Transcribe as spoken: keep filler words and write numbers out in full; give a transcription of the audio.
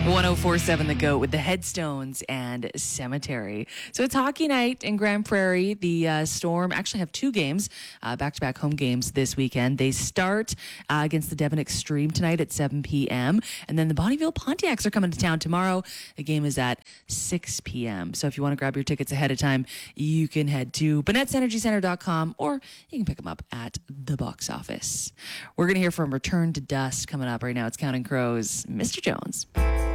one oh four point seven The Goat with the Headstones and Cemetery. So it's hockey night in Grand Prairie. The uh, Storm actually have two games, uh, back-to-back home games this weekend. They start uh, against the Devon Extreme tonight at seven p.m. And then the Bonnyville Pontiacs are coming to town tomorrow. The game is at six p.m. So if you want to grab your tickets ahead of time, you can head to Bonnett's Energy Center dot com or you can pick them up at the box office. We're going to hear from Return to Dust coming up right now. It's Counting Crows, Mister Jones.